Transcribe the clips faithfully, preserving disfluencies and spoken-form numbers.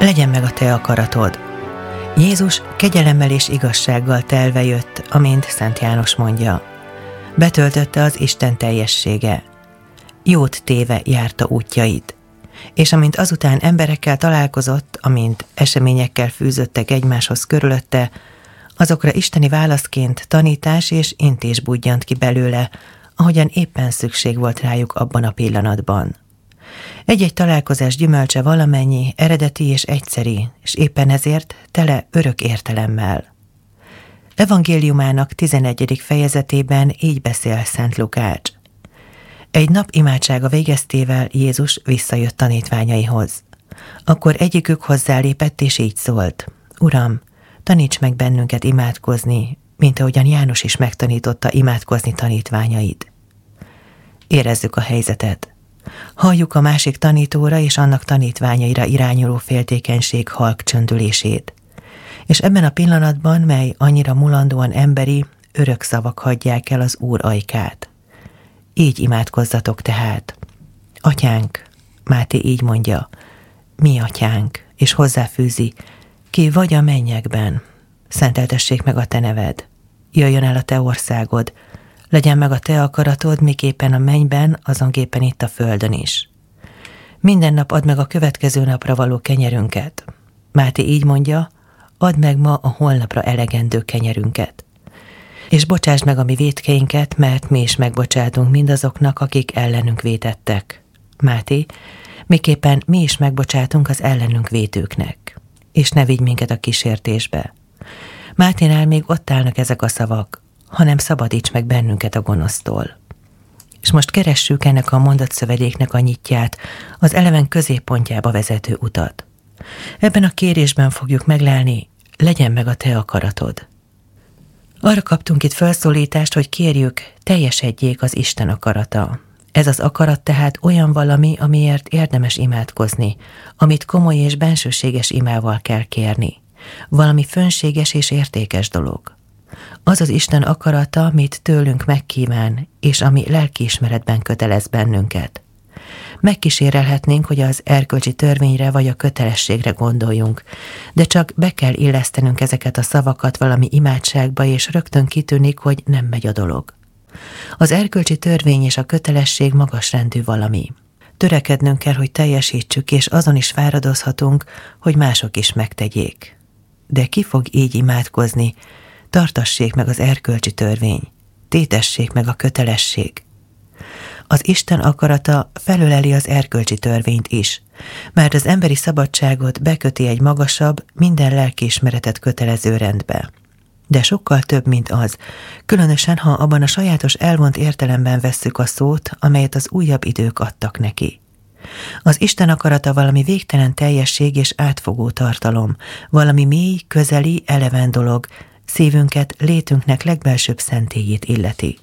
legyen meg a te akaratod. Jézus kegyelemmel és igazsággal telve jött, amint Szent János mondja. Betöltötte az Isten teljessége. Jót téve járta útjait. És amint azután emberekkel találkozott, amint eseményekkel fűzöttek egymáshoz körülötte, azokra isteni válaszként tanítás és intés budjant ki belőle, ahogyan éppen szükség volt rájuk abban a pillanatban. Egy-egy találkozás gyümölcse valamennyi, eredeti és egyszeri, és éppen ezért tele örök értelemmel. Evangéliumának tizenegyedik fejezetében így beszél Szent Lukács. Egy nap imádsága végeztével Jézus visszajött tanítványaihoz. Akkor egyikük hozzálépett és így szólt. Uram, taníts meg bennünket imádkozni, mint ahogyan János is megtanította imádkozni tanítványait. Érezzük a helyzetet. Halljuk a másik tanítóra és annak tanítványaira irányuló féltékenység halk csöndülését. És ebben a pillanatban, mely annyira mulandóan emberi, örök szavak hagyják el az Úr ajkát. Így imádkozzatok tehát. Atyánk, Máté így mondja, mi atyánk, és hozzáfűzi, ki vagy a mennyekben, szenteltessék meg a te neved, jöjjön el a te országod, legyen meg a te akaratod, miképpen a mennyben, azonképpen itt a földön is. Minden nap add meg a következő napra való kenyerünket. Máté így mondja, add meg ma a holnapra elegendő kenyerünket. És bocsásd meg a mi vétkeinket, mert mi is megbocsátunk mindazoknak, akik ellenünk vétettek. Máté, miképpen mi is megbocsátunk az ellenünk vétőknek. És ne vigy minket a kísértésbe. Máténál még ott állnak ezek a szavak, hanem szabadíts meg bennünket a gonosztól. És most keressük ennek a mondatszövedéknek a nyitját, az eleven középpontjába vezető utat. Ebben a kérésben fogjuk meglelni, legyen meg a te akaratod. Arra kaptunk itt felszólítást, hogy kérjük, teljesedjék az Isten akarata. Ez az akarat tehát olyan valami, amiért érdemes imádkozni, amit komoly és bensőséges imával kell kérni. Valami fönséges és értékes dolog. Az az Isten akarata, amit tőlünk megkíván, és ami lelkiismeretben kötelez bennünket. Megkísérelhetnénk, hogy az erkölcsi törvényre vagy a kötelességre gondoljunk, de csak be kell illesztenünk ezeket a szavakat valami imádságba, és rögtön kitűnik, hogy nem megy a dolog. Az erkölcsi törvény és a kötelesség magasrendű valami. Törekednünk kell, hogy teljesítsük, és azon is fáradozhatunk, hogy mások is megtegyék. De ki fog így imádkozni? Tartassék meg az erkölcsi törvény, tétessék meg a kötelesség. Az Isten akarata felöleli az erkölcsi törvényt is, mert az emberi szabadságot beköti egy magasabb, minden lelkiismeretet kötelező rendbe. De sokkal több, mint az, különösen, ha abban a sajátos elvont értelemben vesszük a szót, amelyet az újabb idők adtak neki. Az Isten akarata valami végtelen teljesség és átfogó tartalom, valami mély, közeli, eleven dolog, szívünket, létünknek legbelsőbb szentélyét illeti.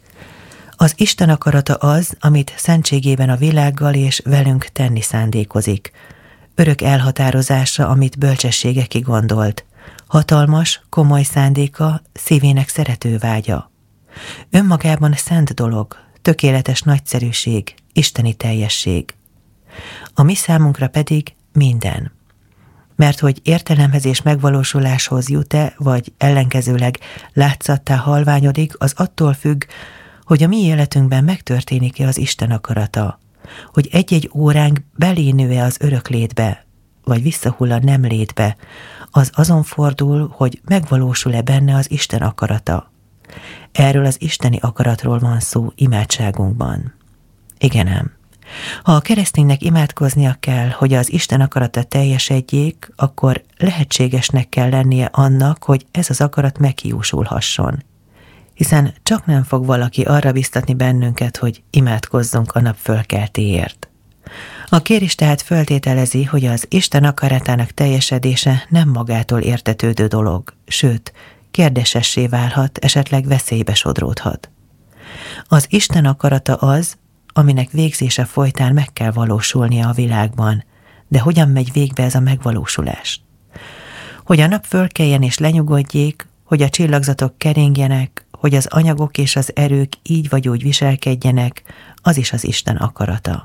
Az Isten akarata az, amit szentségében a világgal és velünk tenni szándékozik. Örök elhatározása, amit bölcsessége kigondolt. Hatalmas, komoly szándéka, szívének szerető vágya. Önmagában szent dolog, tökéletes nagyszerűség, isteni teljesség. A mi számunkra pedig minden. Mert hogy értelemhez és megvalósuláshoz jut-e, vagy ellenkezőleg látszattá halványodik, az attól függ, hogy a mi életünkben megtörténik-e az Isten akarata, hogy egy-egy óránk belénő-e az örök létbe, vagy visszahull a nem létbe, az azon fordul, hogy megvalósul-e benne az Isten akarata. Erről az isteni akaratról van szó imádságunkban. Igen ám. Ha a kereszténynek imádkoznia kell, hogy az Isten akarata teljesedjék, akkor lehetségesnek kell lennie annak, hogy ez az akarat meghiúsulhasson. Hiszen csak nem fog valaki arra biztatni bennünket, hogy imádkozzunk a nap fölkeltéért. A kérés tehát föltételezi, hogy az Isten akaratának teljesedése nem magától értetődő dolog, sőt, kérdésessé válhat, esetleg veszélybe sodródhat. Az Isten akarata az, aminek végzése folytán meg kell valósulnia a világban, de hogyan megy végbe ez a megvalósulás? Hogy a nap fölkeljen és lenyugodjék, hogy a csillagzatok keringjenek, hogy az anyagok és az erők így vagy úgy viselkedjenek, az is az Isten akarata.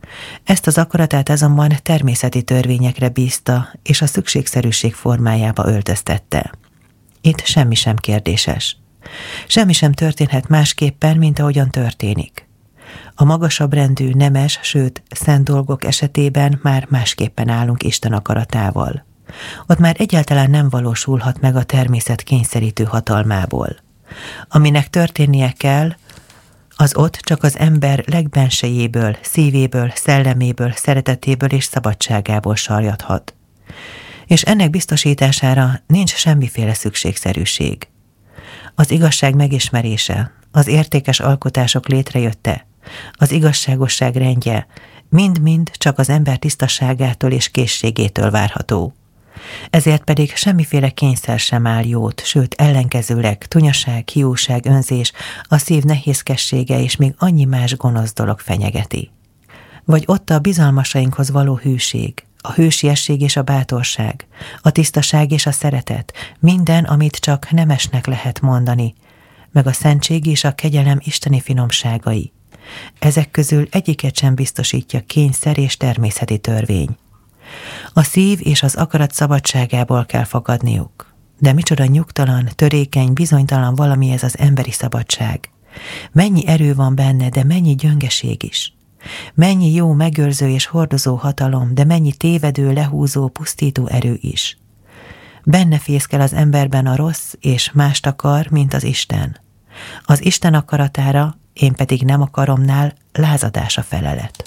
Ezt az akaratát azonban természeti törvényekre bízta, és a szükségszerűség formájába öltöztette. Itt semmi sem kérdéses. Semmi sem történhet másképpen, mint ahogyan történik. A magasabb rendű, nemes, sőt, szent dolgok esetében már másképpen állunk Isten akaratával. Ott már egyáltalán nem valósulhat meg a természet kényszerítő hatalmából. Aminek történnie kell, az ott csak az ember legbensejéből, szívéből, szelleméből, szeretetéből és szabadságából sarjadhat. És ennek biztosítására nincs semmiféle szükségszerűség. Az igazság megismerése, az értékes alkotások létrejötte, az igazságosság rendje mind-mind csak az ember tisztaságától és készségétől várható. Ezért pedig semmiféle kényszer sem áll jót, sőt ellenkezőleg tunyaság, hiúság, önzés, a szív nehézkessége és még annyi más gonosz dolog fenyegeti. Vagy ott a bizalmasainkhoz való hűség, a hősiesség és a bátorság, a tisztaság és a szeretet, minden, amit csak nemesnek lehet mondani, meg a szentség és a kegyelem isteni finomságai. Ezek közül egyiket sem biztosítja kényszer és természeti törvény. A szív és az akarat szabadságából kell fakadniuk. De micsoda nyugtalan, törékeny, bizonytalan valami ez az emberi szabadság. Mennyi erő van benne, de mennyi gyöngeség is. Mennyi jó megőrző és hordozó hatalom, de mennyi tévedő, lehúzó, pusztító erő is. Benne fészkel az emberben a rossz, és mást akar, mint az Isten. Az Isten akaratára, én pedig nem akaromnál lázadás a felelet.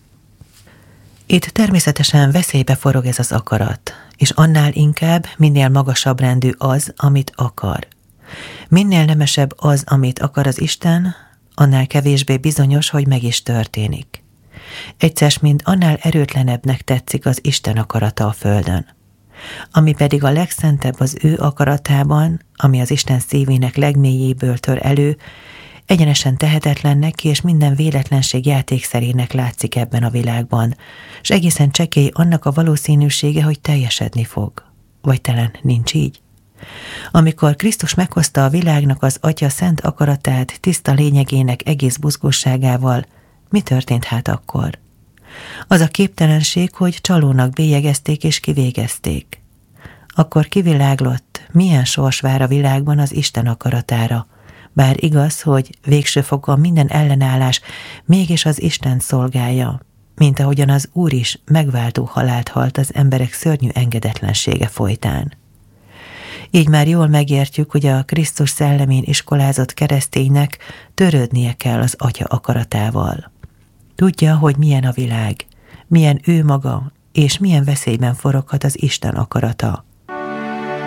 Itt természetesen veszélybe forog ez az akarat, és annál inkább, minél magasabb rendű az, amit akar. Minél nemesebb az, amit akar az Isten, annál kevésbé bizonyos, hogy meg is történik. Egyszer mind annál erőtlenebbnek tetszik az Isten akarata a földön. Ami pedig a legszentebb az ő akaratában, ami az Isten szívének legmélyéből tör elő, egyenesen tehetetlennek és minden véletlenség játékszerének látszik ebben a világban, s egészen csekély annak a valószínűsége, hogy teljesedni fog. Vagy talán nincs így? Amikor Krisztus meghozta a világnak az Atya szent akaratát tiszta lényegének egész buzgóságával, mi történt hát akkor? Az a képtelenség, hogy csalónak bélyegezték és kivégezték. Akkor kiviláglott, milyen sors vár a világban az Isten akaratára, bár igaz, hogy végső fokon minden ellenállás mégis az Isten szolgálja, mint ahogyan az Úr is megváltó halált halt az emberek szörnyű engedetlensége folytán. Így már jól megértjük, hogy a Krisztus szellemén iskolázott kereszténynek törődnie kell az Atya akaratával. Tudja, hogy milyen a világ, milyen ő maga, és milyen veszélyben foroghat az Isten akarata.